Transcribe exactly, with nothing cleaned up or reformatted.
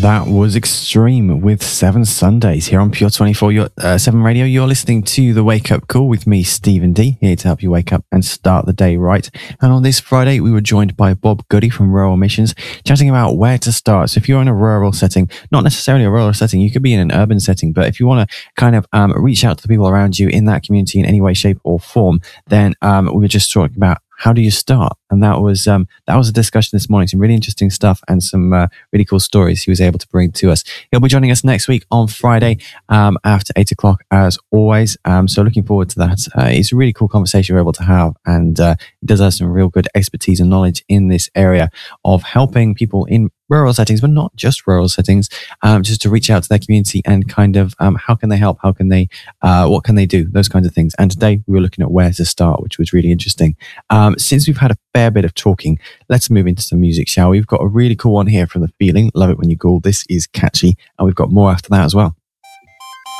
That was Extreme with Seven Sundays here on Pure twenty-four your, uh, seven Radio. You're listening to The Wake Up Call with me, Stephen D, here to help you wake up and start the day right. And on this Friday, we were joined by Bob Goody from Rural Missions, chatting about where to start. So if you're in a rural setting, not necessarily a rural setting, you could be in an urban setting, but if you want to kind of um, reach out to the people around you in that community in any way, shape or form, then um, we were just talking about how do you start? And that was um, that was a discussion this morning. Some really interesting stuff and some uh, really cool stories he was able to bring to us. He'll be joining us next week on Friday um, after eight o'clock as always. Um, so looking forward to that. Uh, it's a really cool conversation we're able to have, and uh, he does have some real good expertise and knowledge in this area of helping people in rural settings, but not just rural settings, um, just to reach out to their community and kind of um, how can they help? How can they, uh, what can they do? Those kinds of things. And today we were looking at where to start, which was really interesting. Um, since we've had a fair bit of talking, let's move into some music, shall we? We've got a really cool one here from The Feeling. Love it when you call. This is catchy. And we've got more after that as well.